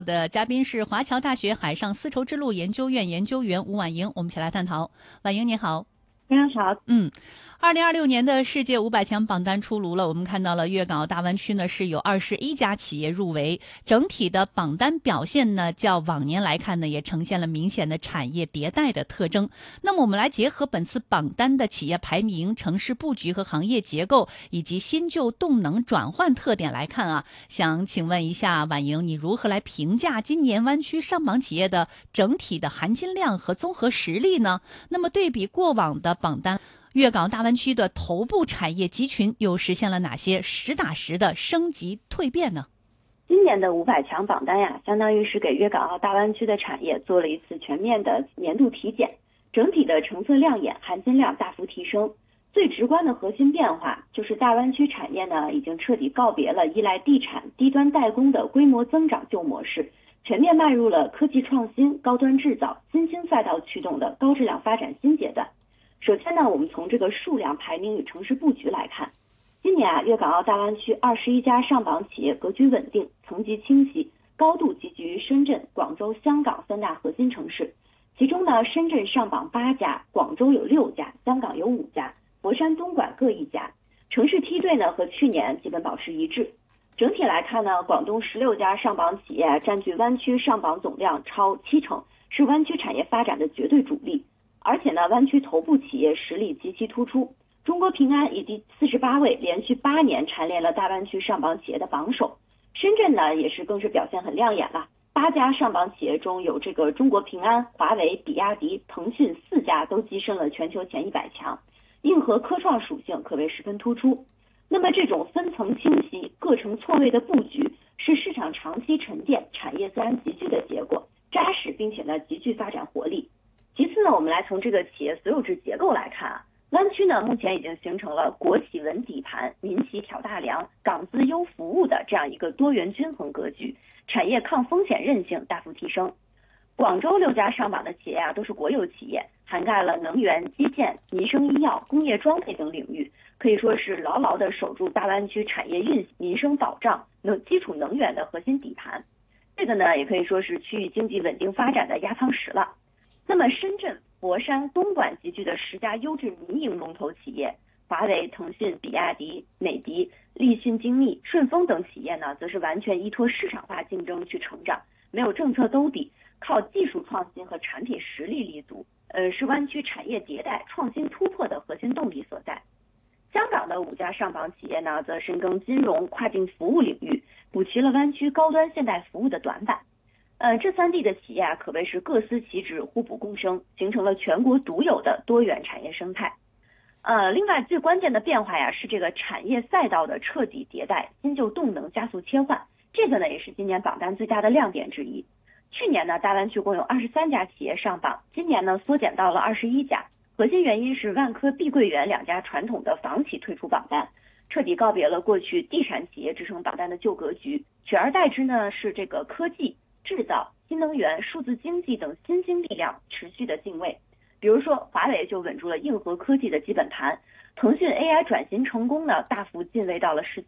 的嘉宾是华侨大学海上丝绸之路研究院研究员吴婉莹，我们一起来探讨。婉莹你好。 非常好。 2026年的世界500强榜单出炉了，我们看到了粤港澳大湾区呢是有21家企业入围，整体的榜单表现呢，较往年来看呢，也呈现了明显的产业迭代的特征。那么我们来结合本次榜单的企业排名、城市布局和行业结构，以及新旧动能转换特点来看啊，想请问一下婉莹，你如何来评价今年湾区上榜企业的整体的含金量和综合实力呢？那么对比过往的榜单，粤港澳大湾区的头部产业集群又实现了哪些实打实的升级蜕变呢？ 今年的500强榜单呀，相当于是给粤港澳大湾区的产业做了一次全面的年度体检，整体的成色亮眼，含金量大幅提升。最直观的核心变化就是大湾区产业呢，已经彻底告别了依赖地产、低端代工的规模增长旧模式，全面迈入了科技创新、高端制造、新兴赛道驱动的高质量发展新阶段。首先呢，我们从这个数量排名与城市布局来看，今年啊，粤港澳大湾区21家上榜企业格局稳定，层级清晰，高度集聚于深圳、广州、香港3大核心城市。其中呢，深圳上榜8家，广州有6家，香港有5家，佛山、东莞各1家。城市梯队呢和去年基本保持一致。整体来看呢，广东16家上榜企业占据湾区上榜总量超70%，是湾区产业发展的绝对主力。而且呢，湾区头部企业实力极其突出，中国平安以第48位连续8年蝉联了大湾区上榜企业的榜首。深圳呢也是更是表现很亮眼了，8家上榜企业中有这个中国平安、华为、比亚迪、腾讯4家都跻身了全球前100强，硬核科创属性可谓十分突出。那么这种分层清晰、各成错位的布局，是市场长期沉淀、产业自然集聚的结果，扎实并且呢极具发展活力。其次呢，我们来从这个企业所有制结构来看啊，湾区呢目前已经形成了国企稳底盘、民企挑大梁、港资优服务的这样一个多元均衡格局，产业抗风险韧性大幅提升。广州6家上榜的企业啊，都是国有企业，涵盖了能源、基建、民生医药、工业装备等领域，可以说是牢牢地守住大湾区产业运行、民生保障、基础能源的核心底盘。这个呢，也可以说是区域经济稳定发展的压舱石了。那么深圳、佛山、东莞集聚的10家优质民营龙头企业，华为、腾讯、比亚迪、美的、立讯精密、顺丰等企业呢，则是完全依托市场化竞争去成长，没有政策兜底，靠技术创新和产品实力立足，是湾区产业迭代、创新突破的核心动力所在。香港的5家上榜企业呢，则深耕金融、跨境服务领域，补齐了湾区高端现代服务的短板。这3地的企业啊，可谓是各司其职，互补共生，形成了全国独有的多元产业生态。另外最关键的变化呀，是这个产业赛道的彻底迭代，新旧动能加速切换。这个呢，也是今年榜单最大的亮点之一。去年呢，大湾区共有23家企业上榜，今年呢缩减到了21家。核心原因是万科、碧桂园2家传统的房企退出榜单，彻底告别了过去地产企业支撑榜单的旧格局，取而代之呢是这个科技、制造、新能源、数字经济等新兴力量持续的进位。比如说华为就稳住了硬核科技的基本盘，腾讯 AI 转型成功呢大幅进位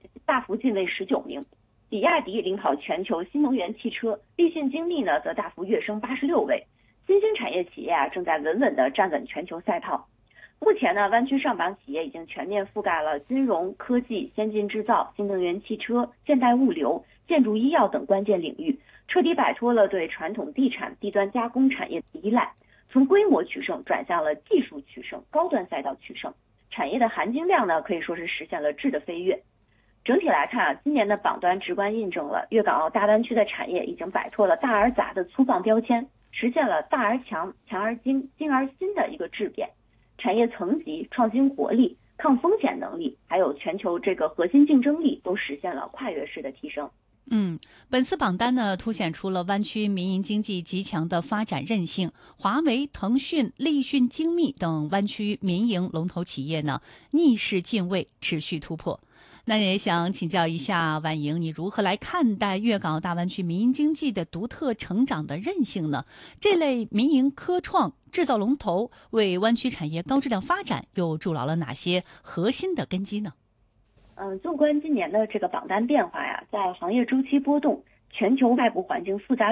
19名，比亚迪领跑全球新能源汽车，立讯精密呢则大幅跃升86位。新兴产业企业啊正在稳稳地站稳全球赛道。目前呢，湾区上榜企业已经全面覆盖了金融、科技、先进制造、新能源汽车、现代物流、建筑医药等关键领域，彻底摆脱了对传统地产、低端加工产业的依赖，从规模取胜转向了技术取胜、高端赛道取胜，产业的含金量呢可以说是实现了质的飞跃。整体来看啊，今年的榜单直观印证了粤港澳大湾区的产业已经摆脱了大而杂的粗放标签，实现了大而强、强而精、精而新的一个质变。产业层级、创新活力、抗风险能力，还有全球这个核心竞争力都实现了跨越式的提升。 本次榜单呢，凸显出了湾区民营经济极强的发展韧性。华为、腾讯、立讯精密等湾区民营龙头企业呢，逆势进位，持续突破。那也想请教一下婉莹，你如何来看待粤港澳大湾区民营经济的独特成长的韧性呢？这类民营科创制造龙头为湾区产业高质量发展又筑牢了哪些核心的根基呢？ 纵观今年的这个榜单变化呀，在行业周期波动、 全球外部环境复杂